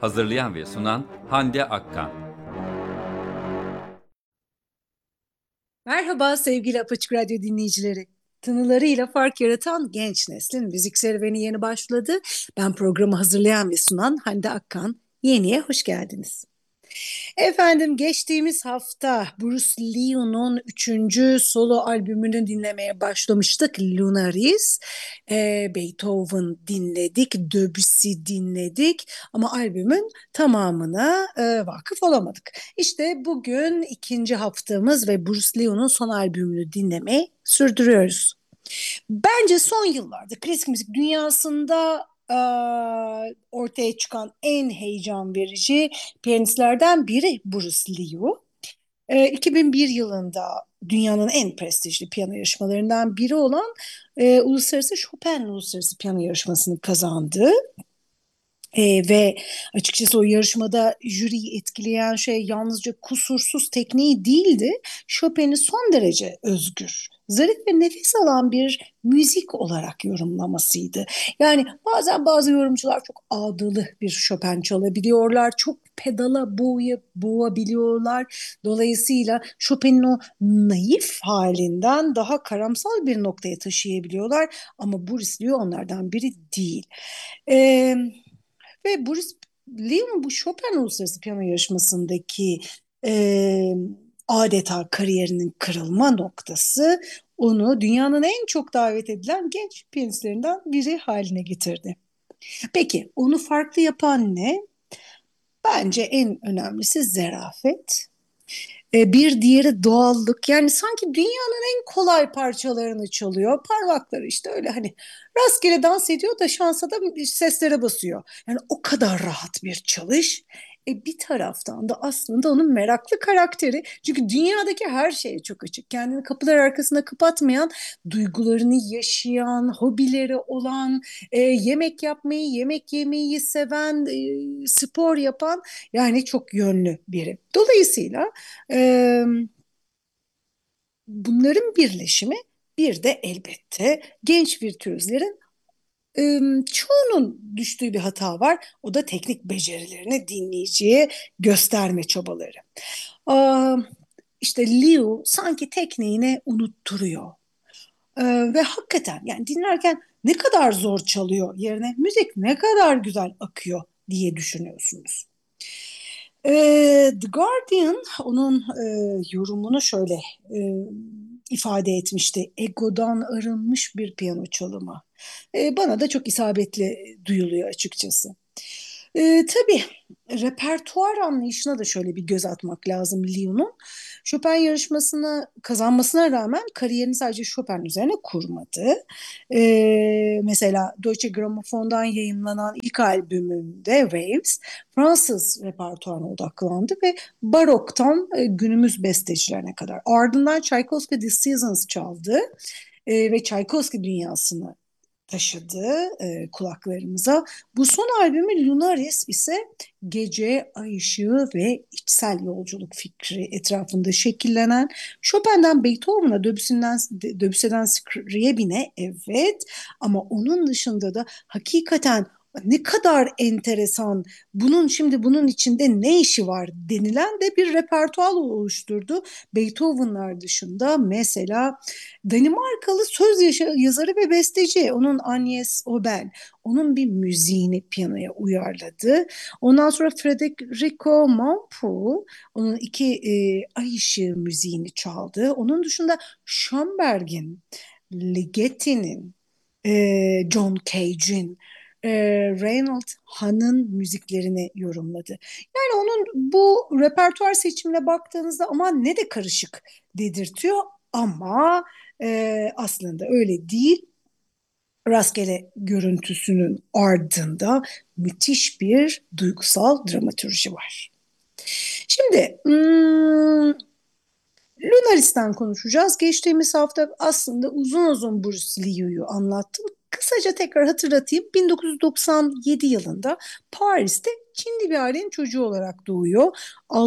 Hazırlayan ve sunan Hande Akkan. Merhaba sevgili Apaçık Radyo dinleyicileri. Tınılarıyla fark yaratan genç neslin müzik serüveni yeni başladı. Ben programı hazırlayan ve sunan Hande Akkan. Yeniye hoş geldiniz. Efendim geçtiğimiz hafta Bruce Lee'nin üçüncü solo albümünü dinlemeye başlamıştık. Lunaris, Beethoven dinledik, Debussy dinledik ama albümün tamamına vakıf olamadık. İşte bugün ikinci haftamız ve Bruce Lee'nin son albümünü dinlemeyi sürdürüyoruz. Bence son yıllarda klasik müzik dünyasında ortaya çıkan en heyecan verici piyanistlerden biri Bruce Liu. 2001 yılında dünyanın en prestijli piyano yarışmalarından biri olan Uluslararası Chopin Uluslararası Piyano Yarışması'nı kazandı. Ve açıkçası o yarışmada jüriyi etkileyen şey yalnızca kusursuz tekniği değildi. Chopin'i son derece özgür, zarif ve nefes alan bir müzik olarak yorumlamasıydı. Yani bazen bazı yorumcular çok ağdalı bir Chopin çalabiliyorlar, çok pedala boğabiliyorlar. Dolayısıyla Chopin'in o naif halinden daha karamsal bir noktaya taşıyabiliyorlar. Ama Boris Liu onlardan biri değil. Ee, Ve Boris Leon bu Chopin Uluslararası Piyano Yarışması'ndaki e, adeta kariyerinin kırılma noktası onu dünyanın en çok davet edilen genç piyanistlerinden biri haline getirdi. Peki onu farklı yapan ne? Bence en önemlisi zarafet. Bir diğeri doğallık. Yani sanki dünyanın en kolay parçalarını çalıyor. Parmakları işte öyle hani rastgele dans ediyor da şansa da seslere basıyor. Yani o kadar rahat bir çalış. Bir taraftan da aslında onun meraklı karakteri. Çünkü dünyadaki her şeye çok açık. Kendini kapılar arkasına kapatmayan, duygularını yaşayan, hobileri olan, yemek yapmayı, yemek yemeyi seven, spor yapan yani çok yönlü biri. Dolayısıyla ee, bunların birleşimi bir de elbette genç virtüözlerin çoğunun düştüğü bir hata var. O da teknik becerilerini dinleyiciye gösterme çabaları. Aa, işte Liu sanki tekniğini unutturuyor. Ve hakikaten yani dinlerken ne kadar zor çalıyor yerine müzik ne kadar güzel akıyor diye düşünüyorsunuz. The Guardian onun yorumunu şöyle ifade etmişti. Egodan arınmış bir piyano çalımı. Bana da çok isabetli duyuluyor açıkçası. Tabii repertuar anlayışına da şöyle bir göz atmak lazım Leo'nun. Chopin yarışmasını kazanmasına rağmen kariyerini sadece Chopin üzerine kurmadı. Mesela Deutsche Grammophon'dan yayınlanan ilk albümünde Waves, Fransız repertuarına odaklandı ve baroktan günümüz bestecilerine kadar. Ardından Tchaikovsky This Seasons çaldı ve Tchaikovsky dünyasını taşıdı kulaklarımıza. Bu son albümü Lunaris ise gece, ay ışığı ve içsel yolculuk fikri etrafında şekillenen Chopin'den Beethoven'a, Debussy'den Scriabin'e evet ama onun dışında da hakikaten ne kadar enteresan bunun içinde ne işi var denilen de bir repertuar oluşturdu. Beethoven'lar dışında mesela Danimarkalı yazarı ve besteci onun Agnes Obel onun bir müziğini piyanoya uyarladı. Ondan sonra Federico Montpu onun iki Ay Işığı müziğini çaldı. Onun dışında Schönberg'in, Ligeti'nin, John Cage'in, Reinhold Hahn'ın müziklerini yorumladı. Yani onun bu repertuar seçimine baktığınızda aman ne de karışık dedirtiyor ama aslında öyle değil. Rastgele görüntüsünün ardında müthiş bir duygusal dramatürji var. Şimdi Lunaris'ten konuşacağız. Geçtiğimiz hafta aslında uzun uzun Bruce Liu'yu anlattım. Kısaca tekrar hatırlatayım. 1997 yılında Paris'te Çinli bir ailenin çocuğu olarak doğuyor.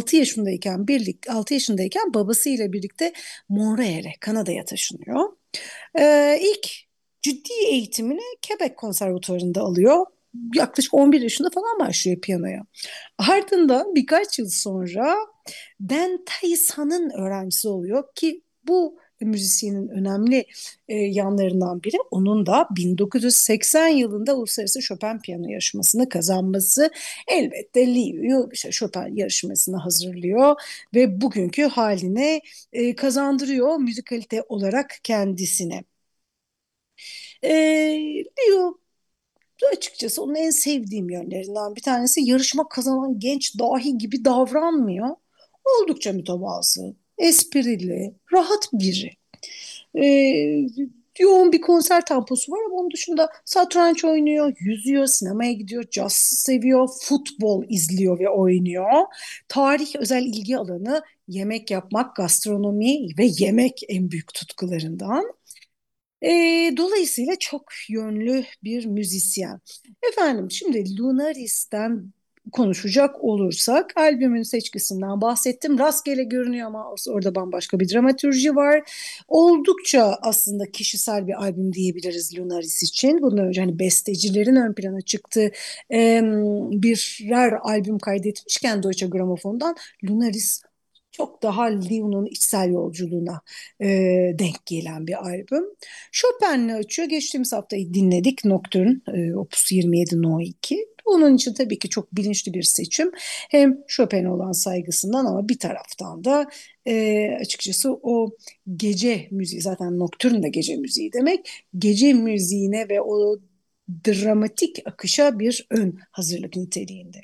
6 yaşındayken babasıyla birlikte Montreal'e, Kanada'ya taşınıyor. İlk ciddi eğitimini Quebec Konservatuvarı'nda alıyor. yaklaşık 11 yaşında falan başlıyor piyanoya. Ardından birkaç yıl sonra Dan Taysan'ın öğrencisi oluyor ki bu müzisyenin önemli yanlarından biri onun da 1980 yılında Uluslararası Chopin Piyano Yarışması'nı kazanması. Elbette Liu'yu işte Chopin yarışmasına hazırlıyor ve bugünkü haline kazandırıyor müzikalite olarak kendisine. Liu açıkçası onun en sevdiğim yönlerinden bir tanesi yarışma kazanan genç dahi gibi davranmıyor. Oldukça mütevazı, esprili, rahat biri. Ee, Yoğun bir konser temposu var ama onun dışında satranç oynuyor, yüzüyor, sinemaya gidiyor, caz seviyor, futbol izliyor ve oynuyor. Tarih özel ilgi alanı, yemek yapmak, gastronomi ve yemek en büyük tutkularından. Dolayısıyla çok yönlü bir müzisyen. Efendim şimdi Lunaris'ten konuşacak olursak albümün seçkisinden bahsettim. Rastgele görünüyor ama orada bambaşka bir dramatürji var. Oldukça aslında kişisel bir albüm diyebiliriz Lunaris için. Bundan önce hani bestecilerin ön plana çıktığı birer albüm kaydetmişken Deutsche Grammophon'dan Lunaris çok daha Leo'nun içsel yolculuğuna denk gelen bir albüm. Chopin'le açıyor. Geçtiğimiz haftayı dinledik. Nocturne, Opus 27 No 2. Onun için tabii ki çok bilinçli bir seçim. Hem Chopin'e olan saygısından ama bir taraftan da açıkçası o gece müziği, zaten Nocturne de gece müziği demek. Gece müziğine ve o dramatik akışa bir ön hazırlık niteliğinde.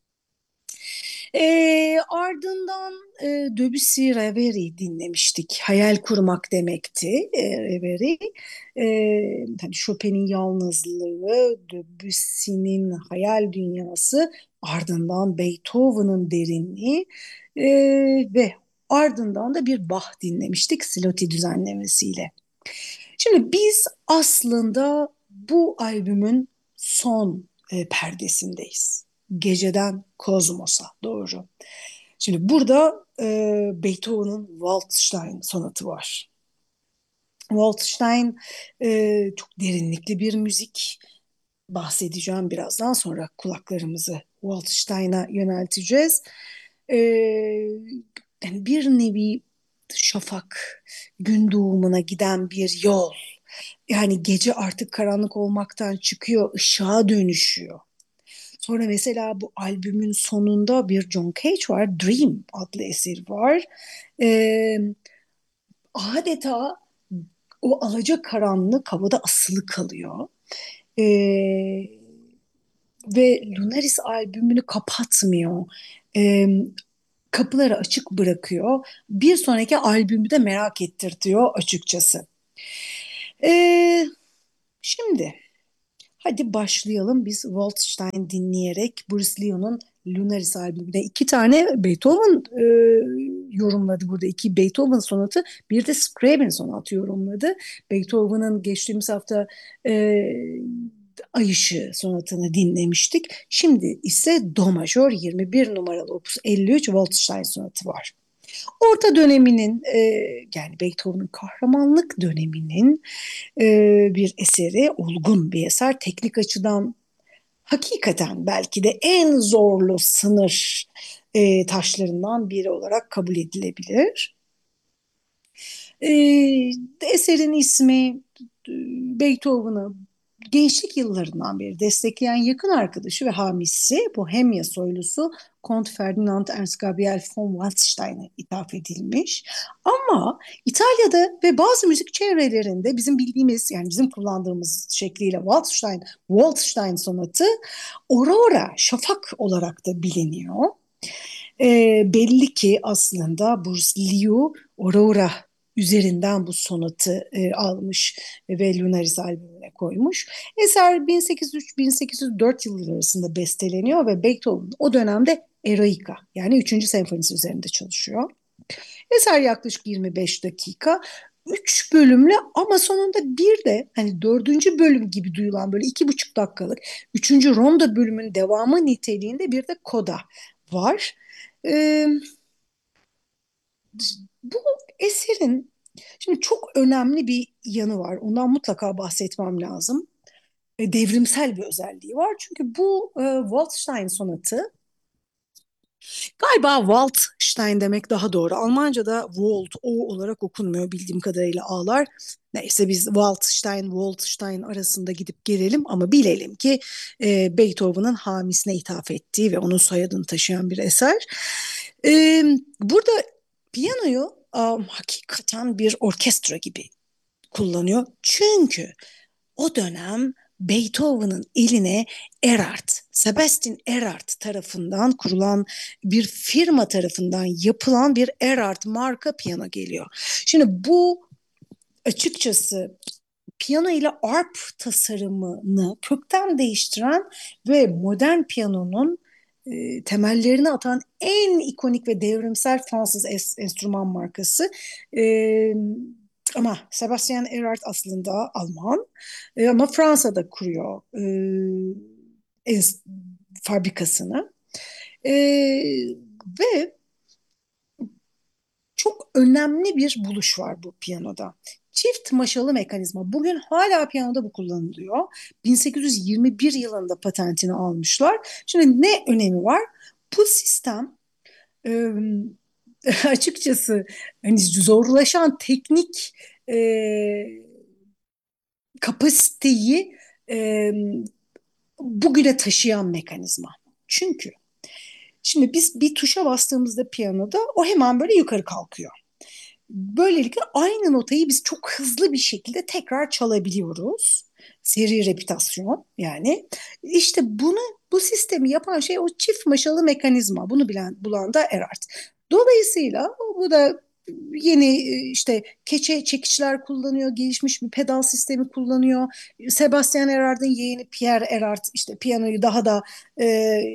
Ardından Debussy Reverie dinlemiştik. Hayal kurmak demekti Reverie. Hani Chopin'in yalnızlığı, Debussy'nin hayal dünyası, ardından Beethoven'ın derinliği ve ardından da bir Bach dinlemiştik Slotti düzenlemesiyle. Şimdi biz aslında bu albümün son perdesindeyiz. Geceden Kozmos'a doğru. Şimdi burada Beethoven'ın Waldstein sonatı var. Waldstein çok derinlikli bir müzik. Bahsedeceğim birazdan sonra kulaklarımızı Waldstein'a yönelteceğiz. E, Yani bir nevi şafak, gün doğumuna giden bir yol. Yani gece artık karanlık olmaktan çıkıyor, ışığa dönüşüyor. Sonra mesela bu albümün sonunda bir John Cage var, Dream adlı eseri var. Ee, Adeta o alacakaranlık havada asılı kalıyor. Ee, Ve Lunaris albümünü kapatmıyor. Ee, Kapıları açık bırakıyor. Bir sonraki albümü de merak ettirtiyor açıkçası. Ee, Şimdi hadi başlayalım biz Waldstein dinleyerek Bruce Leo'nun Lunaris albümünde iki tane Beethoven yorumladı burada. İki Beethoven sonatı, bir de Scriabin sonatı yorumladı. Beethoven'ın geçtiğimiz hafta e, Ay Işığı sonatını dinlemiştik. Şimdi ise Do majör 21 numaralı Opus 53 Waldstein sonatı var. Orta döneminin yani Beethoven'ın kahramanlık döneminin bir eseri, olgun bir eser. Teknik açıdan hakikaten belki de en zorlu sınır taşlarından biri olarak kabul edilebilir. E, Eserin ismi Beethoven'ı gençlik yıllarından beri destekleyen yakın arkadaşı ve hamisi Bohemya soylusu Kont Ferdinand Ernst Gabriel von Waldstein'e ithaf edilmiş. Ama İtalya'da ve bazı müzik çevrelerinde bizim bildiğimiz yani bizim kullandığımız şekliyle Waldstein sonatı Aurora, şafak olarak da biliniyor. Belli ki aslında Bruce Liu Aurora üzerinden bu sonatı almış ve Lunaris albümüne koymuş. Eser 1803-1804 yılları arasında besteleniyor ve Beethoven o dönemde Eroica yani 3. senfonisi üzerinde çalışıyor. Eser yaklaşık 25 dakika. 3 bölümlü ama sonunda bir de hani dördüncü bölüm gibi duyulan böyle 2,5 dakikalık üçüncü ronda bölümün devamı niteliğinde bir de koda var. Ee, Bu eserin şimdi çok önemli bir yanı var. Ondan mutlaka bahsetmem lazım. devrimsel bir özelliği var. Çünkü bu Waldstein sonatı, galiba Waldstein demek daha doğru. Almanca'da Wald, O olarak okunmuyor bildiğim kadarıyla, A'lar. Neyse, biz Waldstein arasında gidip gelelim ama bilelim ki Beethoven'ın hamisine ithaf ettiği ve onun soyadını taşıyan bir eser. Burada piyanoyu hakikaten bir orkestra gibi kullanıyor. Çünkü o dönem Beethoven'ın eline Sebastian Erhardt tarafından kurulan bir firma tarafından yapılan bir Erhardt marka piyano geliyor. Şimdi bu açıkçası piyano ile arp tasarımını kökten değiştiren ve modern piyanonun temellerini atan en ikonik ve devrimsel Fransız enstrüman markası. E, Ama Sebastian Erhardt aslında Alman, ama Fransa'da kuruyor fabrikasını. E, Ve çok önemli bir buluş var bu piyanoda. Çift maşalı mekanizma. Bugün hala piyanoda bu kullanılıyor. 1821 yılında patentini almışlar. Şimdi ne önemi var? Bu sistem e, açıkçası hani zorlaşan teknik e, kapasiteyi e, bugüne taşıyan mekanizma. Çünkü şimdi biz bir tuşa bastığımızda piyanoda o hemen böyle yukarı kalkıyor. Böylelikle aynı notayı biz çok hızlı bir şekilde tekrar çalabiliyoruz. Seri repitasyon yani. İşte bu sistemi yapan şey o çift maşalı mekanizma. Bunu bulan da Erhard. Dolayısıyla bu da yeni işte keçe çekiçler kullanıyor, gelişmiş bir pedal sistemi kullanıyor. Sebastian Erhard'ın yeğeni Pierre Erhard işte piyanoyu daha da e,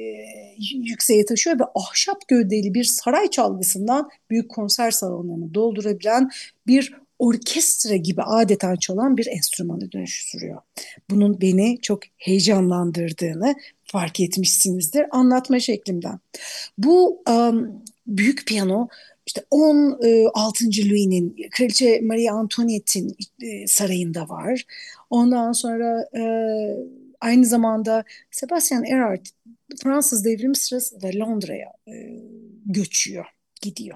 yükseğe taşıyor ve ahşap gövdeli bir saray çalgısından büyük konser salonlarını doldurabilen bir orkestra gibi adeta çalan bir enstrümana dönüştürüyor. Bunun beni çok heyecanlandırdığını fark etmişsinizdir anlatma şeklimden. Bu büyük piyano işte 16. Louis'nin, Kraliçe Marie Antoinette'in sarayında var. Ondan sonra aynı zamanda Sebastian Erhard Fransız devrimi sırasında Londra'ya göçüyor, gidiyor.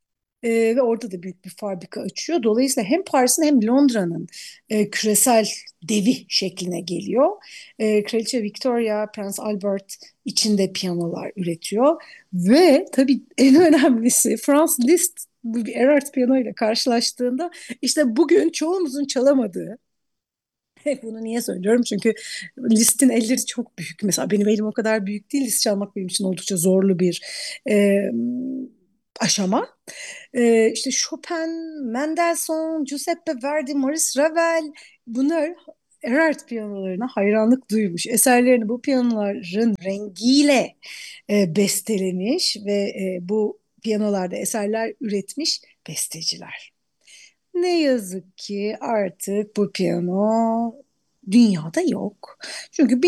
Ve orada da büyük bir fabrika açıyor. Dolayısıyla hem Paris'in hem Londra'nın küresel devi şekline geliyor. Kraliçe Victoria, Prens Albert için de piyanolar üretiyor. Ve tabii en önemlisi Franz Liszt bu bir Erhard piyano ile karşılaştığında işte bugün çoğumuzun çalamadığı. Bunu niye söylüyorum? Çünkü Liszt'in elleri çok büyük. Mesela benim elim o kadar büyük değil. Liszt çalmak benim için oldukça zorlu bir e, aşama. İşte Chopin, Mendelssohn, Giuseppe Verdi, Maurice Ravel, bunlar Erhard piyanolarına hayranlık duymuş. Eserlerini bu piyanoların rengiyle bestelemiş ve bu piyanolarda eserler üretmiş besteciler. Ne yazık ki artık bu piyano dünyada yok. Çünkü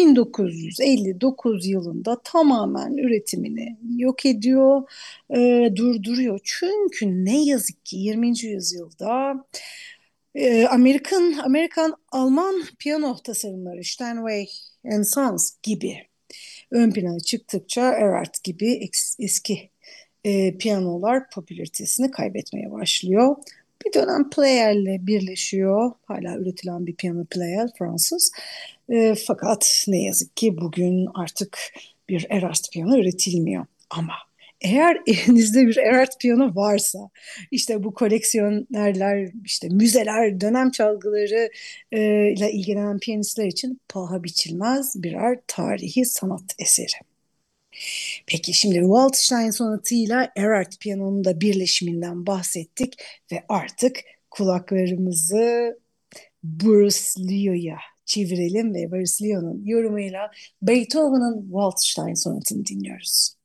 1959 yılında tamamen üretimini yok ediyor, durduruyor. Çünkü ne yazık ki 20. yüzyılda Amerikan Alman piyano tasarımları Steinway and Sons gibi ön plana çıktıkça Erhard gibi eski piyanolar popülaritesini kaybetmeye başlıyor. Bir dönem Pleyel'le birleşiyor. Hala üretilen bir piyano Pleyel Fransız. Fakat ne yazık ki bugün artık bir Erhard piyano üretilmiyor. Ama eğer elinizde bir Erhard piyano varsa, işte bu koleksiyonerler, işte müzeler, dönem çalgıları ile ilgilenen piyanistler için paha biçilmez birer tarihi sanat eseri. Peki şimdi Waldstein sonatıyla Erhard piyanonun da birleşiminden bahsettik ve artık kulaklarımızı Boris Lio'ya çevirelim ve Boris Lio'nun yorumuyla Beethoven'ın Waldstein sonatını dinliyoruz.